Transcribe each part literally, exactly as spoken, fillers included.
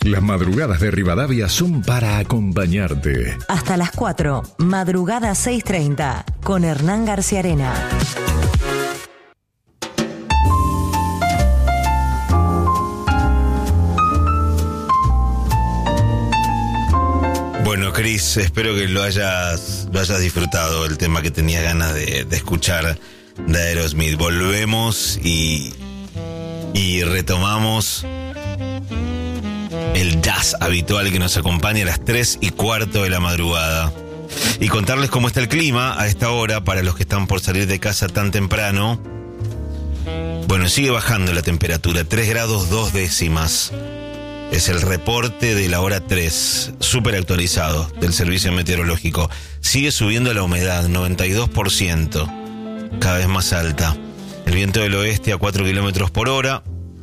Las madrugadas de Rivadavia son para acompañarte. Hasta las cuatro, madrugada seis treinta, con Hernán García Arena. Bueno, Cris, espero que lo hayas, lo hayas disfrutado, el tema que tenía ganas de, de escuchar de Aerosmith. Volvemos y, y retomamos el jazz habitual que nos acompaña a las tres y cuarto de la madrugada. Y contarles cómo está el clima a esta hora para los que están por salir de casa tan temprano. Bueno, sigue bajando la temperatura, tres grados dos décimas. Es el reporte de la hora tres, súper actualizado, del Servicio Meteorológico. Sigue subiendo la humedad, noventa y dos por ciento, cada vez más alta. El viento del oeste a cuatro kilómetros por hora.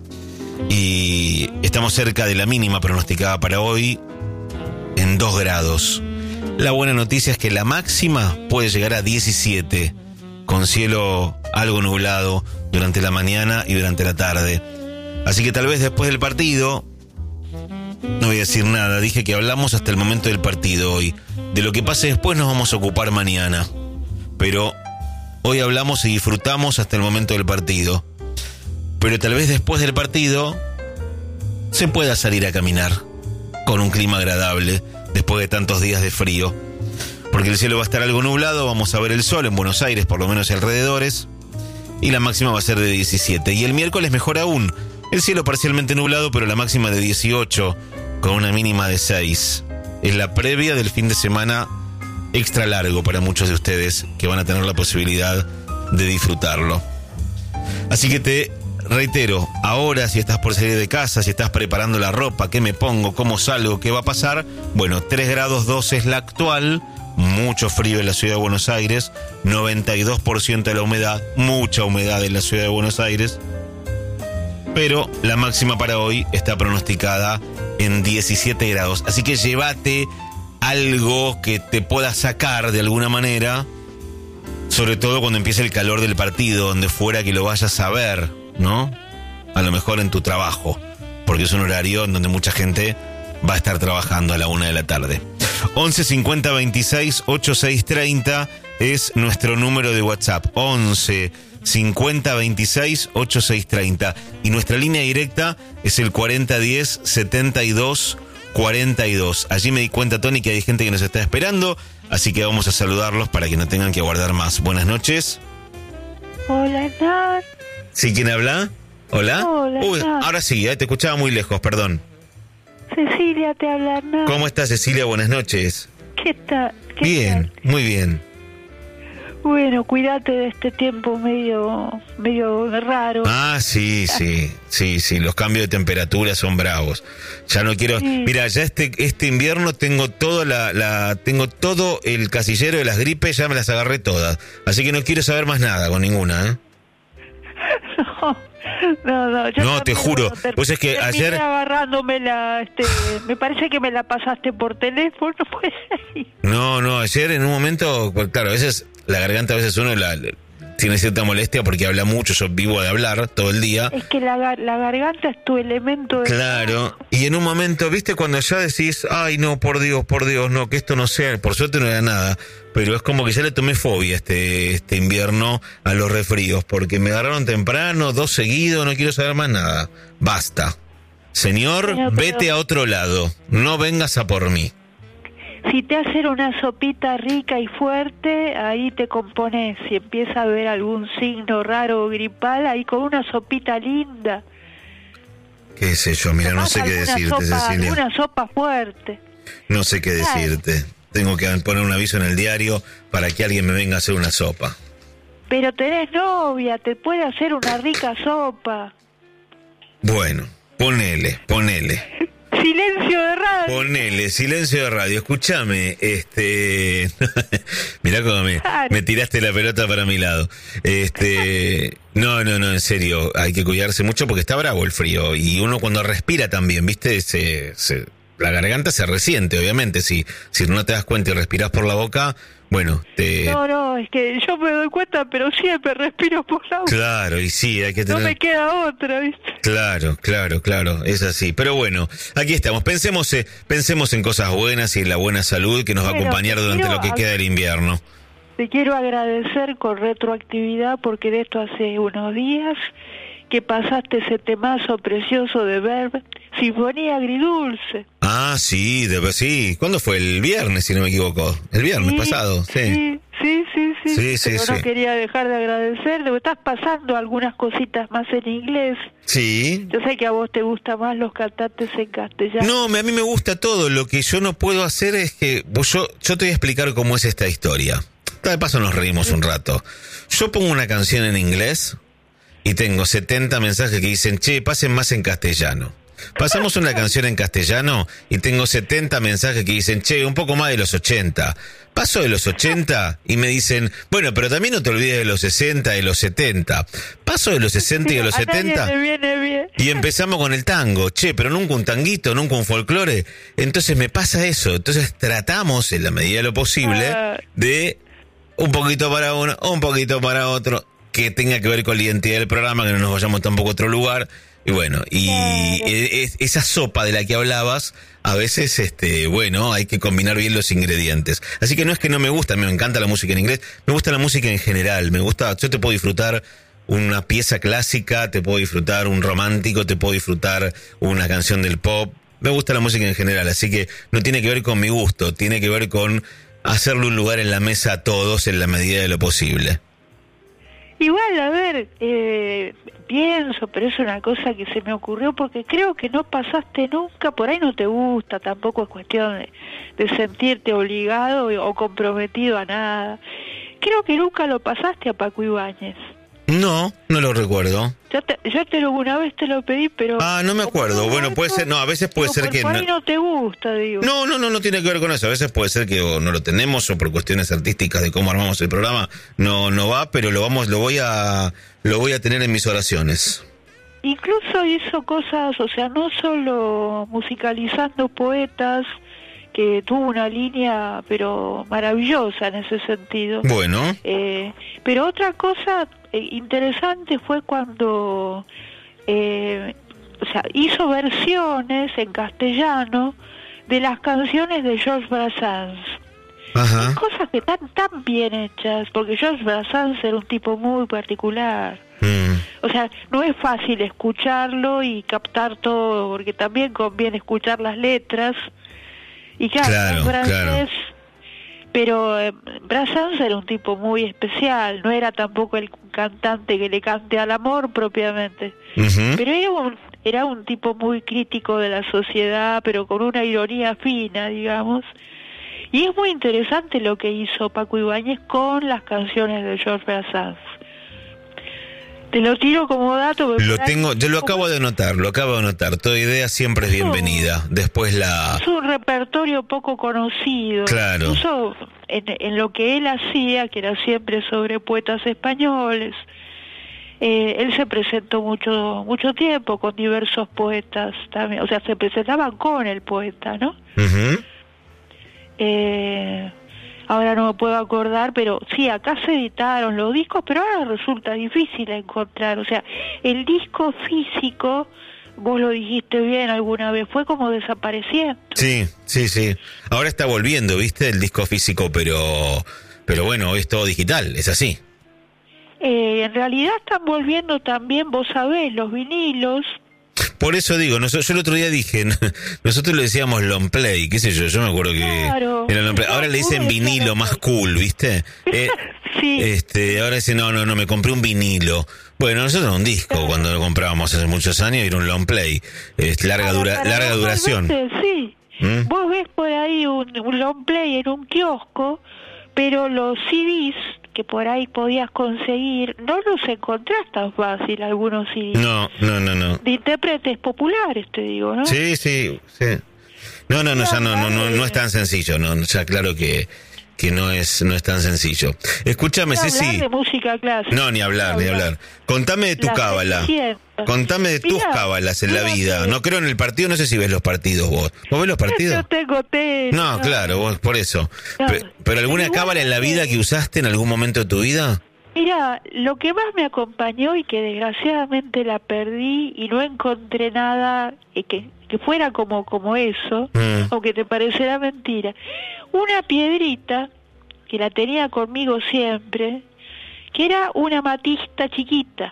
Y estamos cerca de la mínima pronosticada para hoy, en dos grados. La buena noticia es que la máxima puede llegar a diecisiete, con cielo algo nublado durante la mañana y durante la tarde. Así que tal vez después del partido, no voy a decir nada, dije que hablamos hasta el momento del partido hoy. De lo que pase después nos vamos a ocupar mañana. Pero hoy hablamos y disfrutamos hasta el momento del partido. Pero tal vez después del partido se pueda salir a caminar con un clima agradable después de tantos días de frío. Porque el cielo va a estar algo nublado, vamos a ver el sol en Buenos Aires, por lo menos alrededores, y la máxima va a ser de diecisiete. Y el miércoles mejor aún, el cielo parcialmente nublado, pero la máxima de dieciocho, con una mínima de seis. Es la previa del fin de semana extra largo para muchos de ustedes que van a tener la posibilidad de disfrutarlo. Así que te reitero, ahora si estás por salir de casa, si estás preparando la ropa, qué me pongo, cómo salgo, qué va a pasar, bueno, tres grados dos es la actual, mucho frío en la ciudad de Buenos Aires, noventa y dos por ciento de la humedad, mucha humedad en la ciudad de Buenos Aires, pero la máxima para hoy está pronosticada en diecisiete grados, así que llévate algo que te pueda sacar de alguna manera, sobre todo cuando empiece el calor del partido, donde fuera que lo vayas a ver, ¿no? A lo mejor en tu trabajo, porque es un horario en donde mucha gente va a estar trabajando a la una de la tarde. once cincuenta veintiséis ochenta y seis treinta es nuestro número de WhatsApp. once cincuenta veintiséis ochenta y seis treinta. Y nuestra línea directa es el cuarenta diez setenta y dos cuarenta y dos. Allí me di cuenta, Tony, que hay gente que nos está esperando, así que vamos a saludarlos para que no tengan que aguardar más. Buenas noches. Hola, Hernán. ¿Sí, quién habla? ¿Hola? Hola, Uy, Hernán. ahora sí, eh, te escuchaba muy lejos, perdón. Cecilia te habla, Hernán. ¿Cómo estás, Cecilia? Buenas noches. ¿Qué tal? ¿Qué Bien, tal? muy bien. Bueno, cuídate de este tiempo medio medio raro. Ah, sí, sí, sí, sí, los cambios de temperatura son bravos. Ya no quiero... Sí. Mira, ya este este invierno tengo toda la, la tengo todo el casillero de las gripes, ya me las agarré todas. Así que no quiero saber más nada con ninguna, ¿eh? No, no, yo No, te también, juro. bueno, ter- Pues es que terminé ayer- agarrándome la, este, me parece que me la pasaste por teléfono, pues. No, no, ayer en un momento, pues, claro, a veces la garganta, a veces uno la, la- tiene cierta molestia porque habla mucho, yo vivo de hablar todo el día. Es que la, gar- la garganta es tu elemento de... Claro, y en un momento, viste, cuando ya decís, ay no, por Dios, por Dios, no, que esto no sea, por suerte no era nada, pero es como que ya le tomé fobia este este invierno a los resfríos, porque me agarraron temprano, dos seguidos, no quiero saber más nada, basta. Señor, Bueno, pero- vete a otro lado, no vengas a por mí. Si te hacen una sopita rica y fuerte, ahí te compones. Si empieza a ver algún signo raro o gripal, ahí con una sopita linda. Qué sé yo, mira, no Tomás sé qué alguna decirte, sopa, Cecilia. Una sopa fuerte. No sé qué Claro. decirte. Tengo que poner un aviso en el diario para que alguien me venga a hacer una sopa. Pero tenés novia, te puede hacer una rica sopa. Bueno, ponele, ponele. Silencio de radio. Ponele, silencio de radio. Escúchame, este... Mirá cómo me, Claro. me tiraste la pelota para mi lado. Este... No, no, no, en serio. Hay que cuidarse mucho porque está bravo el frío. Y uno cuando respira también, ¿viste? Se, se, la garganta se resiente, obviamente. Si, si no te das cuenta y respiras por la boca, Bueno, te... No, no, es que yo me doy cuenta, pero siempre respiro por la boca. Claro, y sí, hay que tener... No me queda otra, ¿viste? Claro, claro, claro, es así. Pero bueno, aquí estamos. Pensemos, eh, pensemos en cosas buenas y en la buena salud que nos va a Bueno, acompañar durante lo que quiero- queda del invierno. Te quiero agradecer con retroactividad porque de esto hace unos días que pasaste ese temazo precioso de Verb, Sinfonía Agridulce. Ah, sí, de, sí. ¿Cuándo fue? El viernes, si no me equivoco. El viernes Sí, pasado, sí. Sí, sí, sí, sí. Sí, sí, Pero sí. no quería dejar de agradecer. Me estás pasando algunas cositas más en inglés. Sí. Yo sé que a vos te gustan más los cantantes en castellano. No, me- a mí me gusta todo. Lo que yo no puedo hacer es que... pues yo, yo te voy a explicar cómo es esta historia. De paso nos reímos un rato. Yo pongo una canción en inglés y tengo setenta mensajes que dicen, che, pasen más en castellano. Pasamos una canción en castellano y tengo setenta mensajes que dicen, che, un poco más de los ochenta. Paso de los ochenta y me dicen, bueno, pero también no te olvides de los sesenta y los setenta. Paso de los sesenta y de los A nadie setenta... le viene bien. Y empezamos con el tango, che, pero nunca un tanguito, nunca un folclore. Entonces me pasa eso. Entonces tratamos, en la medida de lo posible, Ah. de un poquito para uno, un poquito para otro, que tenga que ver con la identidad del programa, que no nos vayamos tampoco a otro lugar. Y bueno, y Claro. e- es- esa sopa de la que hablabas, a veces, este, bueno, hay que combinar bien los ingredientes. Así que no es que no me gusta, me encanta la música en inglés, me gusta la música en general, me gusta, yo te puedo disfrutar una pieza clásica, te puedo disfrutar un romántico, te puedo disfrutar una canción del pop, me gusta la música en general, así que no tiene que ver con mi gusto, tiene que ver con hacerle un lugar en la mesa a todos en la medida de lo posible. Igual, a ver, eh, pienso, pero es una cosa que se me ocurrió porque creo que no pasaste nunca, por ahí no te gusta, tampoco es cuestión de, de sentirte obligado o comprometido a nada. Creo que nunca lo pasaste a Paco Ibáñez. No, no lo recuerdo. Yo te, yo te lo, una vez te lo pedí, pero... Ah, no me acuerdo. como Bueno, no puede gusta, ser, no, a veces puede digo, ser por, que por no- ahí no te gusta, digo. No, no, no, no tiene que ver con eso. A veces puede ser que o no lo tenemos o por cuestiones artísticas de cómo armamos el programa no no va, pero lo vamos, lo voy a lo voy a tener en mis oraciones. Incluso hizo cosas, o sea, no solo musicalizando poetas, que tuvo una línea, pero maravillosa en ese sentido. Bueno, Eh, pero otra cosa eh, interesante fue cuando, eh, o sea, hizo versiones en castellano de las canciones de Georges Brassens. ajá. Cosas que están tan bien hechas, porque Georges Brassens era un tipo muy particular. Mm, O sea, no es fácil escucharlo y captar todo, porque también conviene escuchar las letras. Y claro, Claro, es francés, claro. pero eh, Brassens era un tipo muy especial, no era tampoco el cantante que le cante al amor propiamente, ujú. pero era un, era un tipo muy crítico de la sociedad, pero con una ironía fina, digamos. Y es muy interesante lo que hizo Paco Ibáñez con las canciones de Georges Brassens. Te lo tiro como dato. porque Lo por ahí- tengo, yo lo acabo de anotar, lo acabo de anotar. Toda idea siempre es bienvenida. Después la Es un repertorio poco conocido. Claro. Incluso en, en lo que él hacía, que era siempre sobre poetas españoles, eh, él se presentó mucho mucho tiempo con diversos poetas también. O sea, se presentaban con el poeta, ¿no? Ujú. Eh, ahora no me puedo acordar, pero sí, acá se editaron los discos, pero ahora resulta difícil encontrar. O sea, el disco físico, vos lo dijiste bien alguna vez, fue como desapareciendo. Sí, sí, sí. Ahora está volviendo, ¿viste? El disco físico, pero pero bueno, es todo digital, es así. Eh, en realidad están volviendo también, vos sabés, los vinilos. Por eso digo, nosotros, yo el otro día dije, nosotros le decíamos long play, qué sé yo, yo me acuerdo que Claro. era long play. Ahora le dicen Uy, vinilo, claro. más cool, ¿viste? Eh, Sí. Este, ahora dicen, no, no, no, me compré un vinilo. Bueno, nosotros un disco cuando lo comprábamos hace muchos años era un long play, es larga Ahora, dura, para larga vos, duración. realmente, Sí. ¿Mm? Vos ves por ahí un, un long play en un kiosco, pero los C Ds que por ahí podías conseguir, no los encontrás tan fácil, algunos C Ds. No, no, no, no. De intérpretes populares, te digo, ¿no? Sí, sí, sí. No, no, no, ya no, no, no, no es tan sencillo, no, ya claro que que no es no es tan sencillo. Escúchame, Ni Ceci. hablar de música clásica. No, ni hablar, ni hablar. Contame de tu La cábala. Cenicienta. Contame de tus Mirá, cábalas en la mirá vida. que- No creo en el partido, no sé si ves los partidos vos. ¿Vos ves los partidos? Yo tengo tele. No, claro, vos, por eso. No, Pe- ¿Pero alguna pero igual cábala en la que- vida que usaste en algún momento de tu vida? Mira, lo que más me acompañó y que desgraciadamente la perdí y no encontré nada eh, que, que fuera como, como eso, Mm. aunque te parecerá mentira, una piedrita que la tenía conmigo siempre, que era una amatista chiquita.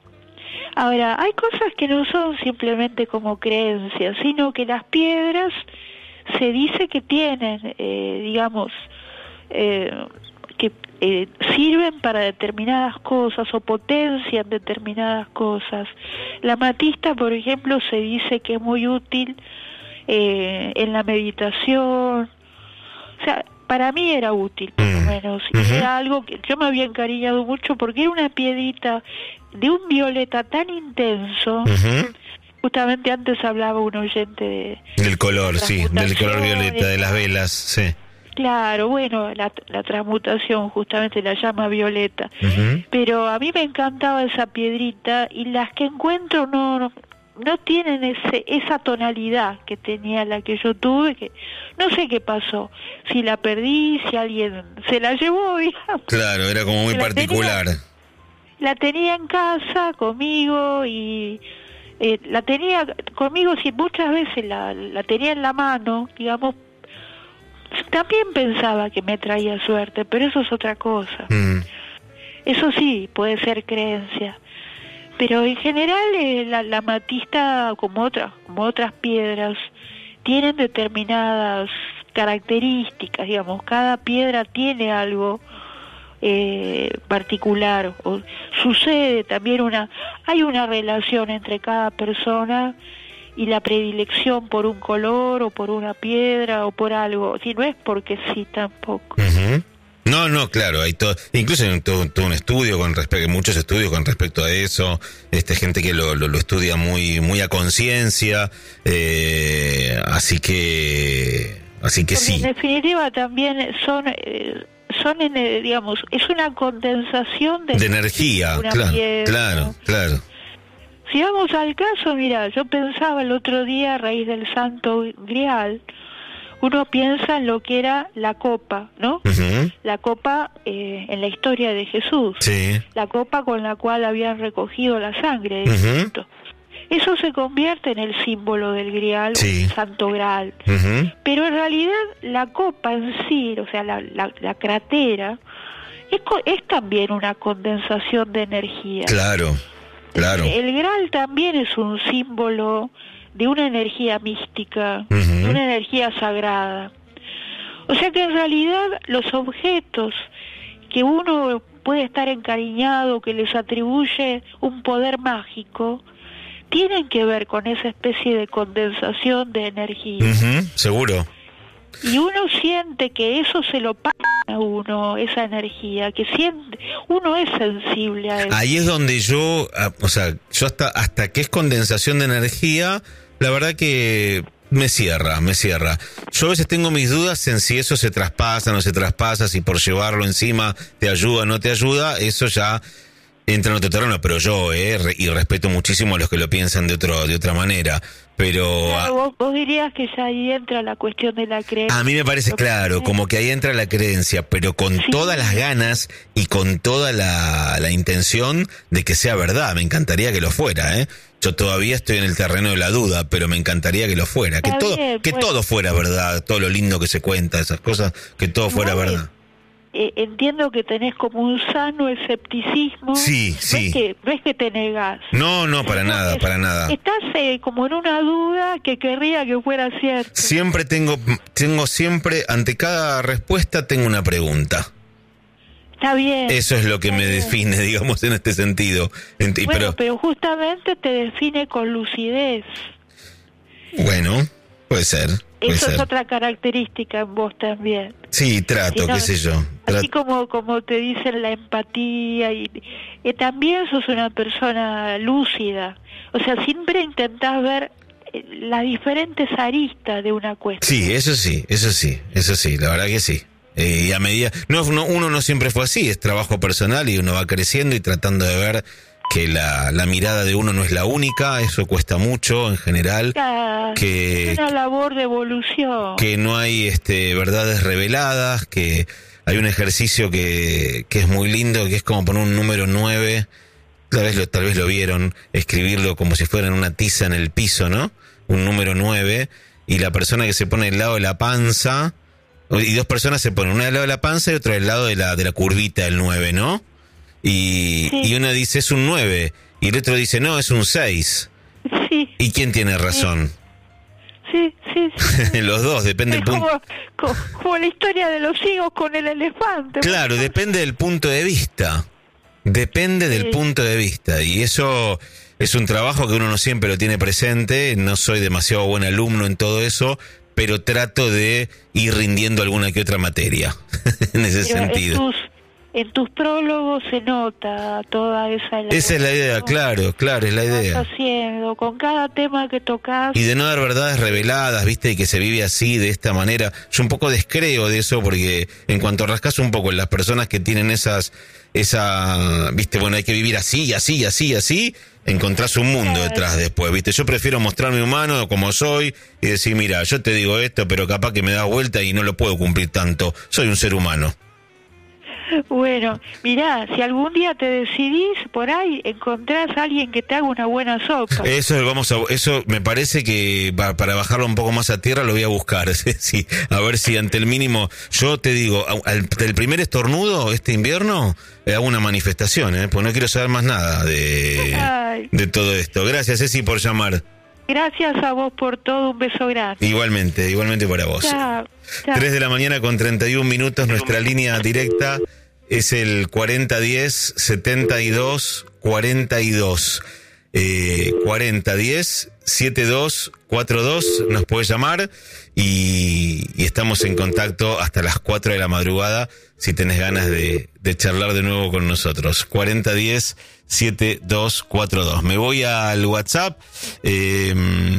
Ahora, hay cosas que no son simplemente como creencias, sino que las piedras se dice que tienen, eh, digamos, eh, que eh, sirven para determinadas cosas o potencian determinadas cosas. La amatista, por ejemplo, se dice que es muy útil eh, en la meditación. O sea, para mí era útil, por lo Mm. menos. Y Ujú. era algo que yo me había encariñado mucho porque era una piedrita de un violeta tan intenso. Ujú. Justamente antes hablaba un oyente de... Del color, sí, del color violeta, de las velas, sí. Claro, bueno, la, la transmutación, justamente la llama violeta. Ujú. Pero a mí me encantaba esa piedrita y las que encuentro no no, no tienen ese esa tonalidad que tenía la que yo tuve, que no sé qué pasó, si la perdí, si alguien se la llevó, digamos. Claro, era como muy La particular. La tenía en casa conmigo y eh, la tenía conmigo, si muchas veces la, la tenía en la mano, digamos. También pensaba que me traía suerte, pero eso es otra cosa. Mm. Eso sí, puede ser creencia. Pero en general eh, la, la amatista, como otras, como otras piedras, tienen determinadas características, digamos. Cada piedra tiene algo eh, particular. O sucede también una... Hay una relación entre cada persona y la predilección por un color o por una piedra o por algo. Si no es porque sí tampoco. Ujú. No, no, claro, hay todo, incluso hay todo, todo un estudio con respecto, muchos estudios con respecto a eso, este gente que lo, lo, lo estudia muy, muy a conciencia, eh, así que, así que Porque sí. en definitiva también son, eh, son en, eh, digamos, es una condensación de, De energía, una claro, piedra. claro, claro. Si vamos al caso, mira, yo pensaba el otro día a raíz del Santo Grial, uno piensa en lo que era la copa, ¿no? Ujú. La copa eh, en la historia de Jesús, Sí. la copa con la cual habían recogido la sangre de Ujú. Cristo. Eso se convierte en el símbolo del Grial, Sí. o el Santo Graal. Ujú. Pero en realidad la copa en sí, o sea, la, la, la cratera, es, co- es también una condensación de energía. Claro, claro. El Graal también es un símbolo de una energía mística, Ujú. de una energía sagrada. O sea que en realidad los objetos que uno puede estar encariñado, que les atribuye un poder mágico, tienen que ver con esa especie de condensación de energía. Ujú, seguro. Y uno siente que eso se lo pasa a uno, esa energía, que siente, uno es sensible a eso. Ahí es donde yo, ah, o sea, yo hasta, hasta que es condensación de energía, la verdad que me cierra, me cierra. Yo a veces tengo mis dudas en si eso se traspasa, no se traspasa, si por llevarlo encima te ayuda o no te ayuda, eso ya entra en otro terreno, pero yo, eh, re- y respeto muchísimo a los que lo piensan de otro, de otra manera, pero Claro, vos, vos dirías que ya ahí entra la cuestión de la creencia. a mí me parece Lo que claro, es- como que ahí entra la creencia, pero con Sí. todas las ganas y con toda la, la intención de que sea verdad. Me encantaría que lo fuera, ¿eh? Yo todavía estoy en el terreno de la duda, pero me encantaría que lo fuera. Que Está todo, bien, que bueno. todo fuera verdad, todo lo lindo que se cuenta, esas cosas, que todo fuera Igual, verdad. eh, entiendo que tenés como un sano escepticismo. Sí, No sí. es que, no es que te negás. No, no, para Sino nada, que para nada. Estás eh, como en una duda que querría que fuera cierto. Siempre tengo, tengo siempre, ante cada respuesta tengo una pregunta. Está bien. Eso es lo que está me bien. define, digamos, en este sentido. Ent- y Bueno, pero, pero justamente te define con lucidez. bueno, puede ser, puede Eso ser. es otra característica en vos también. Sí, trato, Si no, qué sé yo. Así Tra- como como te dicen la empatía y eh, también sos una persona lúcida. O sea, siempre intentás ver eh, las diferentes aristas de una cuestión. Sí, eso sí, eso sí, eso sí, la verdad que sí. Eh, y a medida, no, no, uno no siempre fue así, es trabajo personal y uno va creciendo y tratando de ver que la, la mirada de uno no es la única, eso cuesta mucho en general, Ya, que, es una labor de evolución. que no hay este, verdades reveladas, que hay un ejercicio que, que es muy lindo, que es como poner un número nueve, tal vez, lo, tal vez lo vieron, escribirlo como si fuera en una tiza en el piso, ¿no? Un número nueve, y la persona que se pone al lado de la panza, y dos personas se ponen, una del lado de la panza y otra del lado de la, de la curvita del nueve, ¿no? Y, Sí. y una dice es un nueve, y el otro dice no, es un seis. Sí, ¿Y quién tiene razón? sí, sí. sí. Los dos, depende Es del punto. como, co- como la historia de los higos con el elefante. Claro, depende del punto de vista. Depende del Sí. punto de vista. Y eso es un trabajo que uno no siempre lo tiene presente. No soy demasiado buen alumno en todo eso, pero trato de ir rindiendo alguna que otra materia en ese Pero sentido. En tus, en tus prólogos se nota toda esa... Esa es la idea, elaboración claro, claro, es la que vas idea. haciendo, con cada tema que tocas. Y de no dar verdades reveladas, viste, y que se vive así, de esta manera. Yo un poco descreo de eso porque en cuanto rascas un poco en las personas que tienen esas, esa, viste, bueno, hay que vivir así, así, así, así, encontrás un mundo detrás después, viste. Yo prefiero mostrarme humano como soy y decir, mira, yo te digo esto, pero capaz que me das vuelta y no lo puedo cumplir tanto. Soy un ser humano. Bueno, mirá, si algún día te decidís por ahí, encontrás a alguien que te haga una buena sopa. Eso vamos a, eso me parece que pa- para bajarlo un poco más a tierra lo voy a buscar, sí, a ver si ante el mínimo, yo te digo, al, del primer estornudo este invierno eh, hago una manifestación, eh, pues no quiero saber más nada de, Ay. de todo esto. Gracias, Ceci, por llamar. Gracias a vos por todo, un beso grande. Igualmente, igualmente para vos. Chao, chao. tres de la mañana con treinta y un minutos, nuestra línea directa es el cuarenta diez setenta y dos cuarenta y dos. Eh, cuarenta diez setenta y dos cuarenta y dos, nos puede llamar y, y estamos en contacto hasta las cuatro de la madrugada si tenés ganas de, de charlar de nuevo con nosotros. cuarenta diez setenta y dos cuarenta y dos. Me voy al WhatsApp. Eh,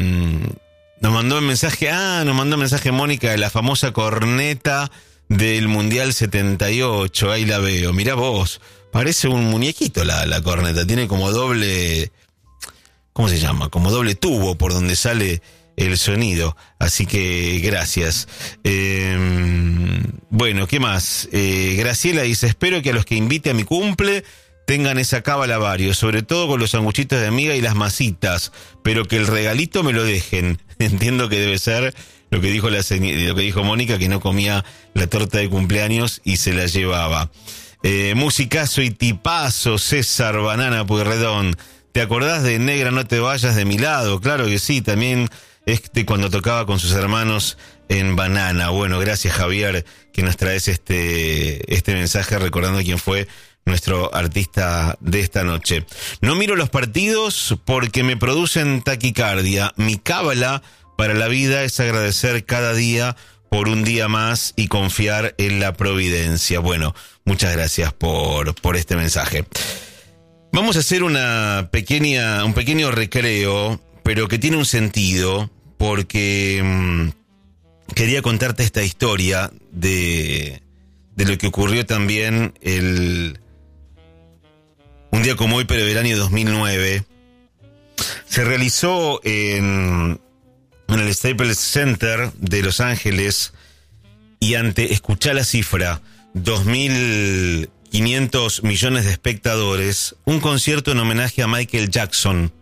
nos mandó un mensaje, ah, nos mandó un mensaje Mónica de la famosa corneta del Mundial setenta y ocho, ahí la veo, mirá vos, parece un muñequito la, la corneta, tiene como doble, ¿cómo se llama? Como doble tubo por donde sale el sonido, así que gracias. Eh, bueno, ¿qué más? Eh, Graciela dice, espero que a los que invite a mi cumple tengan esa cábala varios, sobre todo con los sanguchitos de miga y las masitas, pero que el regalito me lo dejen. Entiendo que debe ser lo que dijo la lo que dijo Mónica, que no comía la torta de cumpleaños y se la llevaba. Eh, musicazo y tipazo, César Banana Pueyrredón. ¿Te acordás de Negra no te vayas de mi lado? Claro que sí, también este cuando tocaba con sus hermanos en Banana. Bueno, gracias Javier que nos traes este este mensaje recordando quién fue nuestro artista de esta noche. No miro los partidos porque me producen taquicardia. Mi cábala para la vida es agradecer cada día por un día más y confiar en la providencia. Bueno, muchas gracias por, por este mensaje. Vamos a hacer una pequeña, un pequeño recreo, pero que tiene un sentido, porque mmm, quería contarte esta historia de, de lo que ocurrió también el, un día como hoy, pero del año dos mil nueve. Se realizó en, en el Staples Center de Los Ángeles y ante, escuchá la cifra, dos mil quinientos millones de espectadores, un concierto en homenaje a Michael Jackson.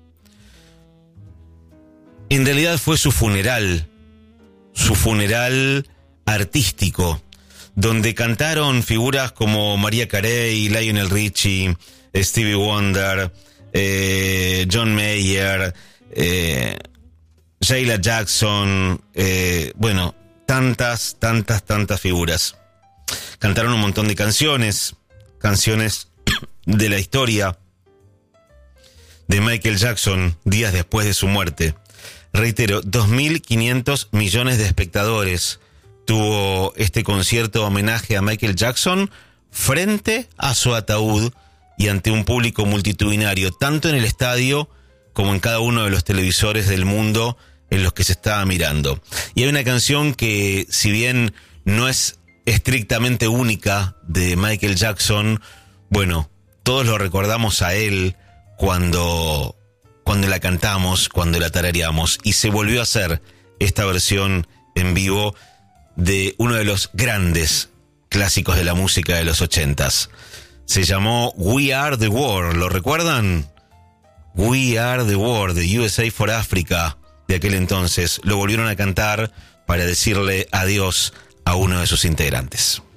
En realidad fue su funeral, su funeral artístico, donde cantaron figuras como Mariah Carey, Lionel Richie, Stevie Wonder, eh, John Mayer, eh, Sheila Jackson, eh, bueno, tantas, tantas, tantas figuras. Cantaron un montón de canciones, canciones de la historia de Michael Jackson días después de su muerte. Reitero, dos mil quinientos millones de espectadores tuvo este concierto homenaje a Michael Jackson frente a su ataúd y ante un público multitudinario, tanto en el estadio como en cada uno de los televisores del mundo en los que se estaba mirando. Y hay una canción que, si bien no es estrictamente única de Michael Jackson, bueno, todos lo recordamos a él cuando, cuando la cantamos, cuando la tarareamos, y se volvió a hacer esta versión en vivo de uno de los grandes clásicos de la música de los ochentas. Se llamó We Are the World, ¿lo recuerdan? We Are the World, de U S A for Africa, de aquel entonces. Lo volvieron a cantar para decirle adiós a uno de sus integrantes.